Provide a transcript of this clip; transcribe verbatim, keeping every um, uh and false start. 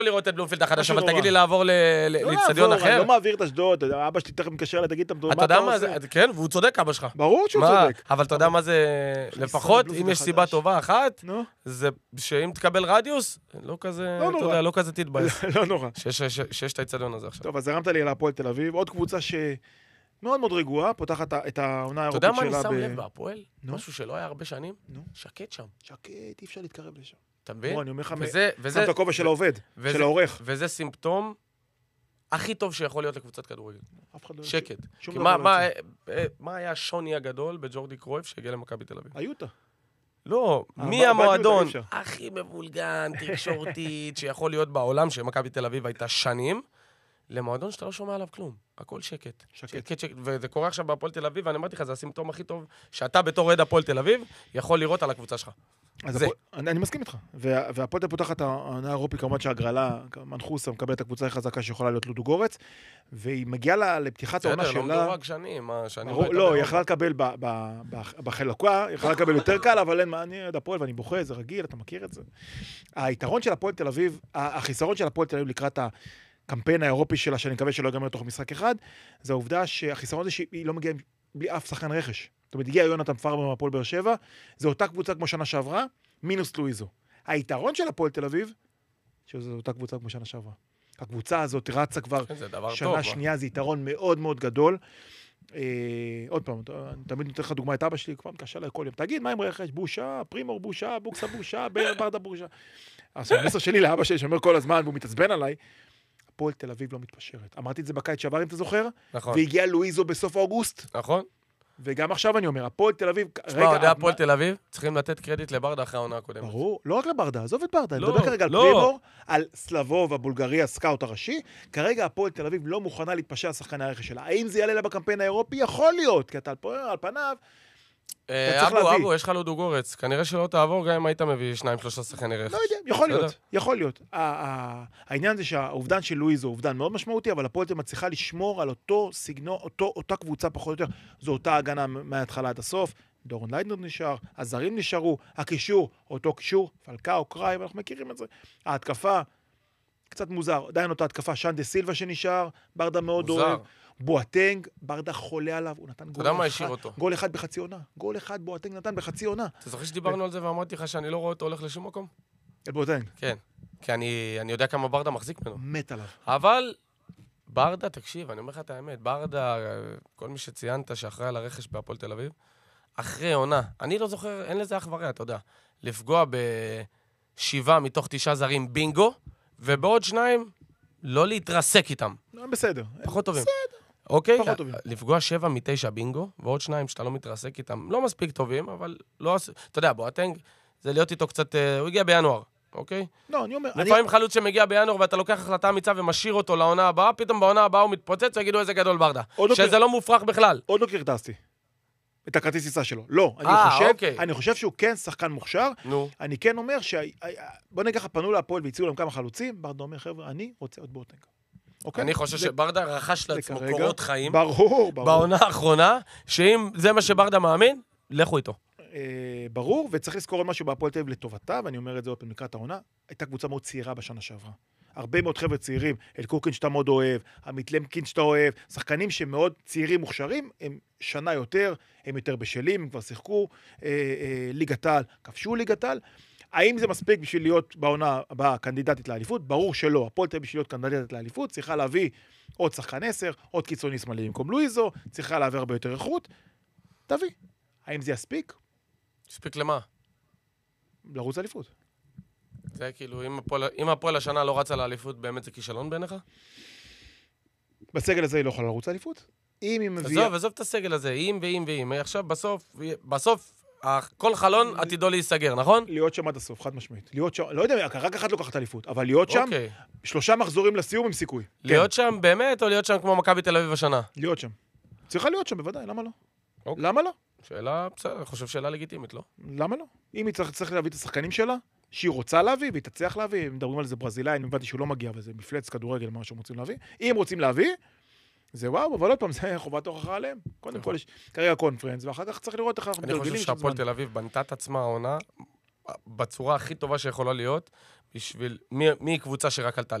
לראות את בלומפילד החדש, אבל תגיד לי לעבור לאצטדיון אחר. אני לא מעביר את אשדוד, אבא שלי תכף מקשר לה, תגיד, אתה יודע מה זה, כן, והוא צודק, אבא שלך. ברור שהוא צודק. אבל אתה יודע מה זה, לפחות, אם יש סיבה טובה אחת, זה שאם תקבל רדיוס, לא כזה, אתה יודע, לא כזה תתבייש. לא נורא. שיש את האצטדיון הזה עכשיו. טוב, אז הרמת לי על הפועל תל אביב, עוד קבוצה ש... מאוד מאוד רגועה, פותחת את העונה האירופית שלה. אתה יודע מה אני שם לב בהפועל? משהו שלא היה הרבה שנים? שקט שם. שקט, אי אפשר להתקרב לשם. אתה מבין? אני אומר לך, שם את הכובע של העובד, של העורך. וזה סימפטום הכי טוב שיכול להיות לקבוצת כדורגל. שקט. מה היה השוני הגדול בג'ורדי קרויף שהגיע למכבי תל אביב? היוטה. לא, מי המועדון הכי מבולגן, תקשורתית, שיכול להיות בעולם שמכבי תל אביב הייתה שנים, למועדון שאתה לא שומע עליו כלום. הכל שקט. שקט, שקט. וזה קורה עכשיו בהפועל תל אביב, ואני אמרתי לך, זה הסימפטום הכי טוב שאתה בתור עד הפועל תל אביב יכול לראות על הקבוצה שלך. זה. אני מסכים איתך. והפועל פותחת העונה האירופית, כמובן שהגרלה, מנחוסה, מקבלת את הקבוצה החזקה שיכולה להיות לודוגורץ, והיא מגיעה לפתיחת העונה שלה... בסדר, לא מדורג שנים, שנים לא, היא יכלה לקבל בחלקה, היא יכלה לקבל יותר קל, אבל אין מה, אני עד הפועל ואני בוכה, זה רגיל, אתה מכיר את זה. היתרון של הפועל תל אביב, החיסרון של הפועל תל אביב לקראת הקמפיין האירופי שלה, שאני מקווה שלא יגמר לתוך משחק אחד, זה העובדה שהחיסרון זה שהיא לא מגיעה בלי אף שחקן רכש. זאת אומרת, הגיע יונתן פרבר מהפועל באר שבע, זה אותה קבוצה כמו שנה שעברה, מינוס לואיזו. היתרון של הפועל תל אביב, שזו אותה קבוצה כמו שנה שעברה. הקבוצה הזאת רצה כבר שנה שנייה, זה יתרון מאוד מאוד גדול. עוד פעם, תמיד נותן לך דוגמה את אבא שלי, כבר מתקשר לה כל יום, תגיד, מה עם רכש? בושה, פרימור בושה, בוקסה בושה, ברדה בושה. אז המסר שלי לאבא שלי, שאומר כל הזמן, והוא מתעצבן עליי, הפועל תל אביב לא מתפשרת. אמרתי את זה בקיץ שעבר, אם אתה זוכר, והגיע לואיזו בסוף אוגוסט. נכון. וגם עכשיו אני אומר, הפועל תל אביב... תשמע, עוד הפועל תל אביב, צריכים לתת קרדיט לברדה אחרי העונה הקודמת. ברור, לא רק לברדה, עזוב את ברדה, אני מדבר כרגע על פרימור, על סלבוב, הבולגרי, הסקאוט הראשי, כרגע הפועל תל אביב לא מוכנה להתפשר על שחקני הרכש שלה. האם זה יעלה לה בקמפיין האירופי? יכול להיות, כי אתה על פניו, אבו, אבו, יש לך לודוגורץ. כנראה שלא תעבור גם אם היית מביא שניים, שלושה שחקני רכש. לא יודע, יכול להיות, יכול להיות. העניין זה שהאובדן של לואיזו הוא אובדן מאוד משמעותי, אבל הפועל תל אביב מצליחה לשמור על אותו סגנון, אותה קבוצה פחות או יותר. זו אותה הגנה מההתחלה עד הסוף. דורון ליידנר נשאר, הזרים נשארו, הקישור, אותו קישור, פלקאו, קרייב, אנחנו מכירים את זה. ההתקפה, קצת מוזר, עדיין אותה התקפה, שנדה סילבה שנשאר, ברדה מאוד אוהב. בואטנג, ברדה חולה עליו, הוא נתן גול אחד, גול אחד בחצי עונה. גול אחד בואטנג נתן בחצי עונה. אתה זוכר שדיברנו על זה ואמרתי לך שאני לא רואה אותו הולך לשום מקום? את בואטנג? כן, כי אני, אני יודע כמה ברדה מחזיק ממנו. מת עליו. אבל ברדה, תקשיב, אני אומר לך את האמת, ברדה, כל מי שציינת שאחראי על הרכש בהפועל תל אביב, אחרי עונה, אני לא זוכר, אין לזה אחבריה, אתה יודע, לפגוע בשבעה מתוך תשעה זרים בינגו, ובעוד שניים לא להתרסק איתם. בסדר. פחות טובים. אוקיי? לפגוע שבע מתשע בינגו, ועוד שניים שאתה לא מתרסק איתם, לא מספיק טובים, אבל לא... אתה יודע, בואטנג, זה להיות איתו קצת... הוא הגיע בינואר, אוקיי? לא, אני אומר... לפעמים חלוץ שמגיע בינואר ואתה לוקח החלטה אמיצה ומשאיר אותו לעונה הבאה, פתאום בעונה הבאה הוא מתפוצץ ויגידו איזה גדול ברדה. שזה לא מופרך בכלל. עוד לא קרטסתי. את הכרטיס טיסה שלו. לא, אני חושב, אני חושב שהוא כן שחקן מוכשר. אני כן אומר ש... בוא נגיד לך, פנו להפועל והציעו להם כמה חלוצים, ברדה אומר, חבר'ה, אני רוצה עוד בואטנג. אני חושב שברדה רכש לעצמו קורות חיים. ברור, ברור. בעונה האחרונה, שאם זה מה שברדה מאמין, לכו איתו. ברור, וצריך לזכור עוד משהו בהפועל תל אביב לטובתה, ואני אומר את זה עוד פעם לקראת העונה, הייתה קבוצה מאוד צעירה בשנה שעברה. הרבה מאוד חבר'ה צעירים, אל קוקין שאתה מאוד אוהב, עמית למקין שאתה אוהב, שחקנים שמאוד צעירים מוכשרים, הם שנה יותר, הם יותר בשלים, הם כבר שיחקו ליגת העל, כבשו ליגת העל. האם זה מספיק בשביל להיות בעונה הבאה קנדידטית לאליפות? ברור שלא. הפועל תל אביב בשביל להיות קנדידטית לאליפות, צריכה להביא עוד שחקן עשר, עוד קיצוני שמאלי במקום לואיזו, צריכה להביא הרבה יותר איכות. תביא. האם זה יספיק? יספיק למה? לרוץ לאליפות. זה כאילו, אם הפועל השנה לא רצה לאליפות, באמת זה כישלון בעיניך? בסגל הזה היא לא יכולה לרוץ לאליפות. אם היא מביאה... עזוב, עזוב את הסגל הזה, אם ואם ואם. עכשיו, בסוף, בסוף, כל חלון עתידו להיסגר, נכון? להיות שם עד הסוף, חד משמעית. להיות שם, לא יודע, רק אחת לוקחת אליפות, אבל להיות שם, שלושה מחזורים לסיום עם סיכוי. להיות שם באמת, או להיות שם כמו מכבי תל אביב השנה? להיות שם. צריכה להיות שם, בוודאי, למה לא? למה לא? שאלה, בסדר, אני חושב שאלה לגיטימית, לא? למה לא? אם היא צריך להביא את השחקנים שלה, שהיא רוצה להביא, והיא תצליח להביא, הם מדברים על זה ברזילאי, אני הבנתי שהוא לא מגיע, וזה מפלץ כדורגל, מה שהם רוצים להביא. אם רוצים להביא, זה וואו, אבל עוד פעם, זה חובת הוכחה עליהם. קודם כל יש כרגע קונפרנס, ואחר כך צריך לראות איך אנחנו מתגלגלים. אני חושב שהפועל תל אביב בנתה את עצמה העונה בצורה הכי טובה שיכולה להיות, בשביל, מי, מי קבוצה שרק עלתה